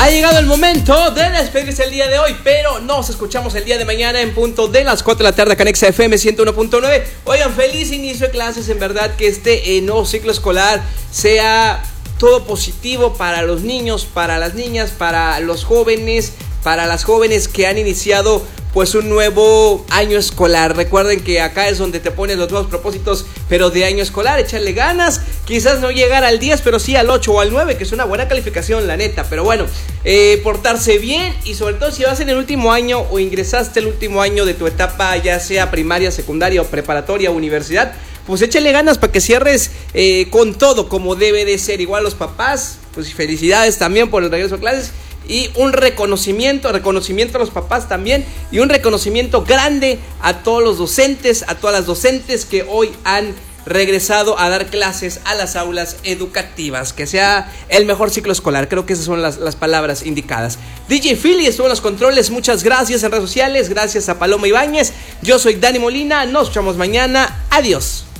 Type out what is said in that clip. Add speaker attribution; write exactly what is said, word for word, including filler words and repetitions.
Speaker 1: Ha llegado el momento de despedirse el día de hoy, pero nos escuchamos el día de mañana en punto de las cuatro de la tarde, Canexa F M ciento uno punto nueve. Oigan, feliz inicio de clases, en verdad que este eh, nuevo ciclo escolar sea todo positivo para los niños, para las niñas, para los jóvenes, para las jóvenes que han iniciado pues un nuevo año escolar. Recuerden que acá es donde te pones los nuevos propósitos, pero de año escolar. Échale ganas, quizás no llegar al diez, pero sí al ocho o al nueve, que es una buena calificación, la neta. Pero bueno, eh, portarse bien, y sobre todo si vas en el último año o ingresaste el último año de tu etapa, ya sea primaria, secundaria o preparatoria o universidad, pues échale ganas para que cierres eh, con todo como debe de ser. Igual los papás, pues felicidades también por el regreso a clases. Y un reconocimiento, reconocimiento a los papás también, y un reconocimiento grande a todos los docentes, a todas las docentes que hoy han regresado a dar clases a las aulas educativas. Que sea el mejor ciclo escolar, creo que esas son las, las palabras indicadas. D J Philly estuvo en los controles, muchas gracias en redes sociales, gracias a Paloma Ibáñez. Yo soy Dani Molina, nos escuchamos mañana, adiós.